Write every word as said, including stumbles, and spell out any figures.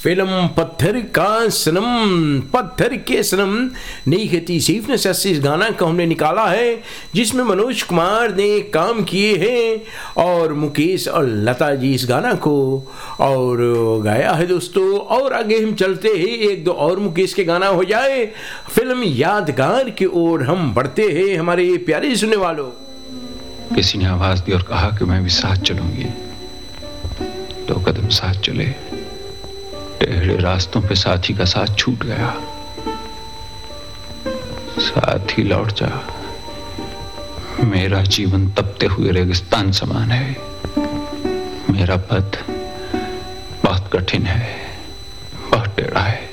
Film पत्थर का सनम, पत्थर के सनम नीहती सीफ ने से इस गाना को हमने निकाला है, जिसमें मनोज कुमार ने काम किए हैं और मुकेश और लता जी इस गाना को और गाया है दोस्तों। और आगे हम चलते हैं, एक दो और मुकेश के गाना हो जाए, फिल्म यादगार की ओर हम बढ़ते हैं हमारे प्यारे सुनने वालों। किसी ने आवाज दी और कहा कि मैं भी साथ चलूंगी। दो कदम साथ चले, टेढ़े रास्तों पे साथी का साथ छूट गया। साथ ही लौट जा, मेरा जीवन तपते हुए रेगिस्तान समान है। मेरा पथ बहुत कठिन है, बहुत टेढ़ा है।